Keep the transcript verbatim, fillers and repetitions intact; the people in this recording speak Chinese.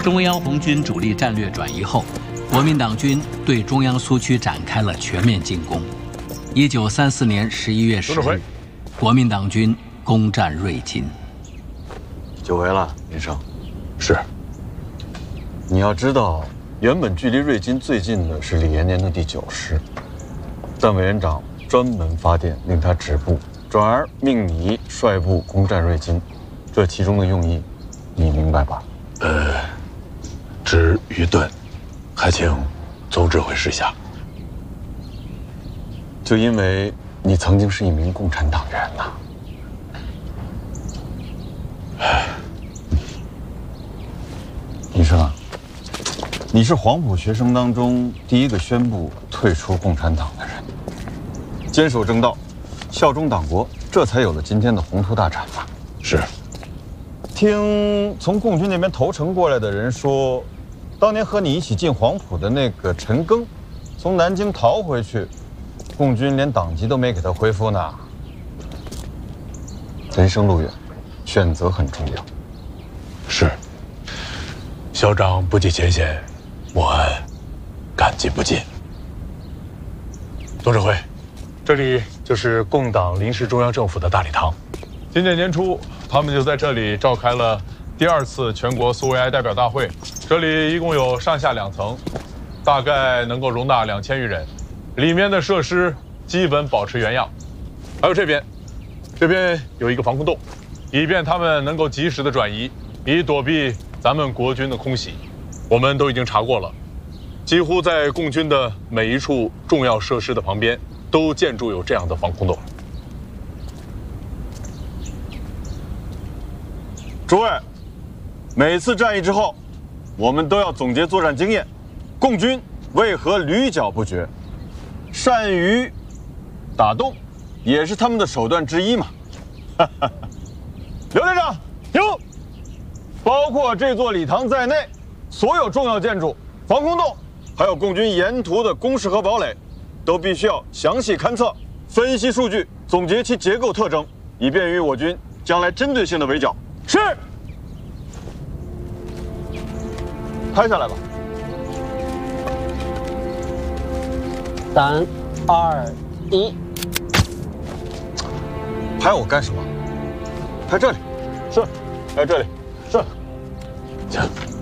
中央红军主力战略转移后，国民党军对中央苏区展开了全面进攻。一九三四年十一月十日，国民党军攻占瑞金。 久违了，林生。 是。 你要知道，原本距离瑞金最近的是李延年的第九师，但委员长专门发电令他止步，转而命你率部攻占瑞金，这其中的用意，你明白吧？ 呃，知愚钝，还请总指挥示下。 就因为你曾经是一名共产党员呐。李生啊，你是黄埔学生当中第一个宣布退出共产党的人，坚守正道，效忠党国，这才有了今天的宏图大展嘛。 是。 听从共军那边投诚过来的人说，当年和你一起进黄埔的那个陈赓，从南京逃回去，共军连党籍都没给他恢复呢。人生路远，选择很重要。 是。校长不计前嫌，莫安感激不尽。总指挥，这里就是共党临时中央政府的大礼堂。 今年年初，他们就在这里召开了第二次全国苏维埃代表大会。这里一共有上下两层，大概能够容纳两千余人，里面的设施基本保持原样。还有这边，这边有一个防空洞，以便他们能够及时的转移，以躲避咱们国军的空袭。我们都已经查过了，几乎在共军的每一处重要设施的旁边都建筑有这样的防空洞。 诸位，每次战役之后，我们都要总结作战经验。共军为何屡剿不绝？善于打洞，也是他们的手段之一嘛。刘连长，有。包括这座礼堂在内，所有重要建筑、防空洞，还有共军沿途的工事和堡垒，都必须要详细勘测、分析数据，总结其结构特征，以便于我军将来针对性的围剿。是。拍下来吧。 三、二、一。 拍我干什么？拍这里。是。拍这里。是。 行。